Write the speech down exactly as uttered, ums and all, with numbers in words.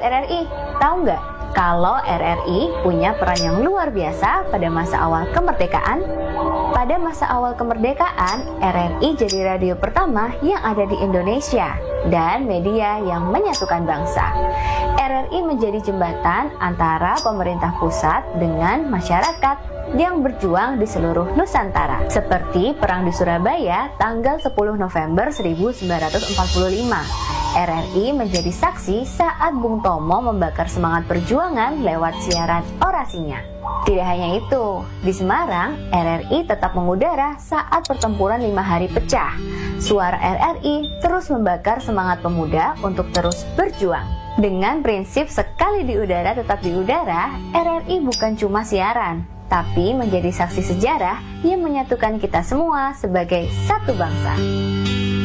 R R I. Tahu nggak kalau R R I punya peran yang luar biasa pada masa awal kemerdekaan? Pada masa awal kemerdekaan, R R I jadi radio pertama yang ada di Indonesia dan media yang menyatukan bangsa. R R I menjadi jembatan antara pemerintah pusat dengan masyarakat yang berjuang di seluruh Nusantara. Seperti Perang di Surabaya tanggal sepuluh November seribu sembilan ratus empat puluh lima. R R I menjadi saksi saat Bung Tomo membakar semangat perjuangan lewat siaran orasinya. Tidak hanya itu, di Semarang, R R I tetap mengudara saat pertempuran lima hari pecah. Suara R R I terus membakar semangat pemuda untuk terus berjuang. Dengan prinsip sekali di udara tetap di udara, R R I bukan cuma siaran, tapi menjadi saksi sejarah yang menyatukan kita semua sebagai satu bangsa.